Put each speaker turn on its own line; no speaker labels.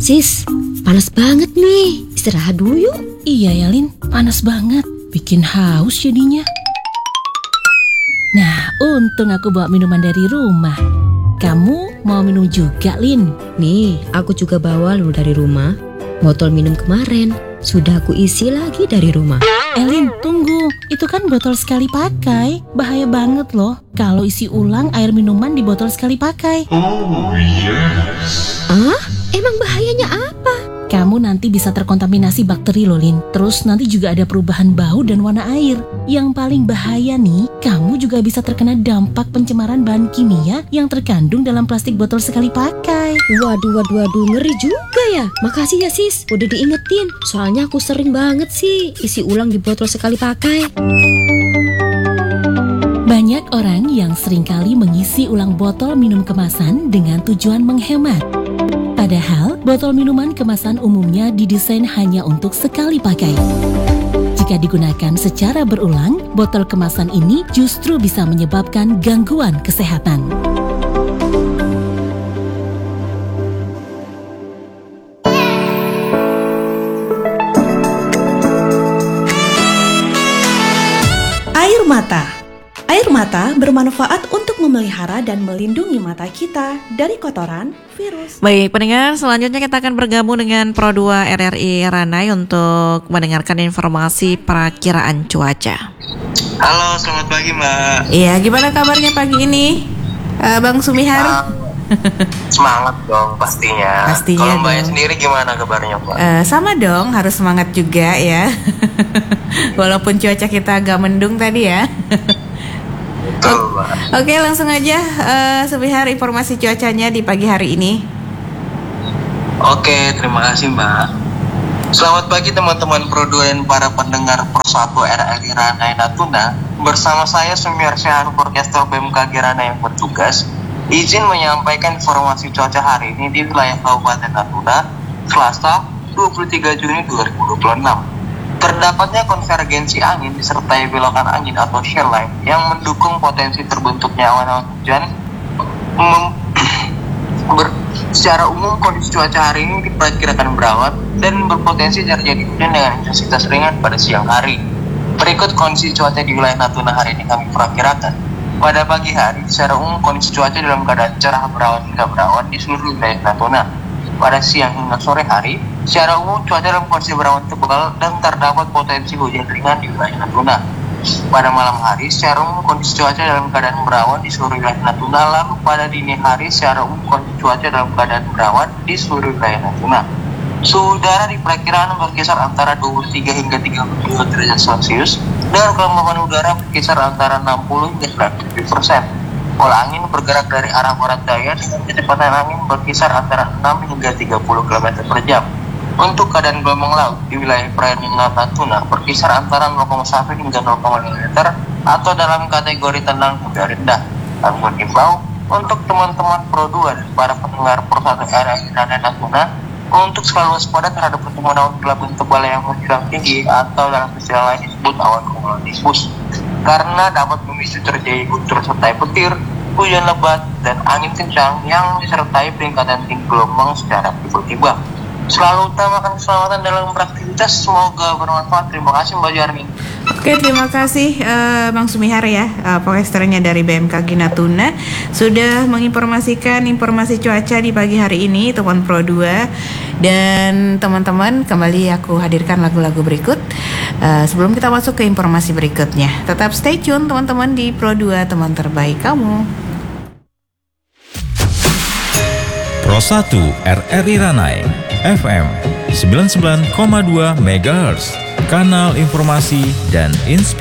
Sis, panas banget nih. Istirahat dulu yuk.
Iya ya Lin, panas banget. Bikin haus jadinya. Nah, untung aku bawa minuman dari rumah. Kamu mau minum juga, Lin?
Nih, aku juga bawa lu dari rumah. Botol minum kemarin sudah aku isi lagi dari rumah.
Lin, tunggu. Itu kan botol sekali pakai. Bahaya banget loh kalau isi ulang air minuman di botol sekali pakai.
Oh yes.
Ah, emang bahayanya apa?
Kamu nanti bisa terkontaminasi bakteri loh, Lin. Terus nanti juga ada perubahan bau dan warna air. Yang paling bahaya nih, kamu juga bisa terkena dampak pencemaran bahan kimia yang terkandung dalam plastik botol sekali pakai.
Waduh, ngeri juga ya. Makasih ya sis, udah diingetin. Soalnya aku sering banget sih isi ulang di botol sekali pakai.
Banyak orang yang seringkali mengisi ulang botol minum kemasan dengan tujuan menghemat. Padahal, botol minuman kemasan umumnya didesain hanya untuk sekali pakai. Jika digunakan secara berulang, botol kemasan ini justru bisa menyebabkan gangguan kesehatan.
Air mata. Air mata bermanfaat untuk memelihara dan melindungi mata kita dari kotoran, virus.
Baik pendengar, selanjutnya kita akan bergabung dengan Pro 2 RRI Ranai untuk mendengarkan informasi perakiraan cuaca.
Halo, selamat pagi Mbak.
Iya, gimana kabarnya pagi ini, Bang Sumihar?
Semangat dong pastinya.
Pastinya
Kalau Mbaknya
dong.
sendiri gimana kabarnya Mbak?
Sama dong, harus semangat juga ya. Walaupun cuaca kita agak mendung tadi ya.
Betul Mbak.
Oke, langsung aja Sumihar informasi cuacanya di pagi hari ini.
Oke, terima kasih Mbak. Selamat pagi teman-teman Pro 2 dan para pendengar Pro 1 RRI Ranai Natuna. Bersama saya Sumiar Syahar, Forecaster BMKG Ranai yang bertugas. Izin menyampaikan informasi cuaca hari ini di wilayah Kabupaten Natuna, Selasa 23 Juni 2026. Terdapatnya konvergensi angin disertai belokan angin atau shear line yang mendukung potensi terbentuknya awan-awan hujan. Secara umum kondisi cuaca hari ini diperkirakan berawan dan berpotensi terjadi hujan dengan intensitas ringan pada siang hari. Berikut kondisi cuaca di wilayah Natuna hari ini kami perkirakan. Pada pagi hari, secara umum kondisi cuaca dalam keadaan cerah berawan hingga berawan di seluruh wilayah Natuna. Pada siang hingga sore hari, secara umum cuaca dalam kondisi berawan tebal dan terdapat potensi hujan ringan di wilayah Natuna. Pada malam hari, secara umum kondisi cuaca dalam keadaan berawan di seluruh wilayah Natuna. Lalu pada dini hari, secara umum kondisi cuaca dalam keadaan berawan di seluruh wilayah Natuna. Suhu udara diperkirakan berkisar antara 23 hingga 32 derajat Celcius dan kelembapan udara berkisar antara 60 hingga 90%. Pola angin bergerak dari arah barat daya dengan kecepatan angin berkisar antara 6 hingga 30 km per jam. Untuk keadaan gelombang laut di wilayah perairan Natuna berkisar antara 0,1 hingga 0,5 meter atau dalam kategori tenang hingga rendah. Kami mengimbau untuk teman-teman Pro 2 dan para pendengar Pro 1 RRI Ranai Natuna untuk selalu waspada terhadap pertemuan awan gelap tebal yang menjulang tinggi atau dalam istilah lain disebut awan cumulonimbus, karena dapat memicu terjadi guntur serta petir, hujan lebat, dan angin kencang yang disertai peningkatan tinggi gelombang secara tiba-tiba. Selalu utamakan keselamatan dalam beraktivitas. Semoga bermanfaat. Terima kasih Mbak Jarmin.
Oke, terima kasih Bang Sumihar ya, podcasternya dari BMKG Natuna sudah menginformasikan informasi cuaca di pagi hari ini, teman Pro 2. Dan teman-teman, kembali aku hadirkan lagu-lagu berikut sebelum kita masuk ke informasi berikutnya. Tetap stay tune teman-teman di Pro 2, teman terbaik kamu.
Pro 1 RRI Ranai FM 99,2 MHz, kanal informasi dan inspirasi.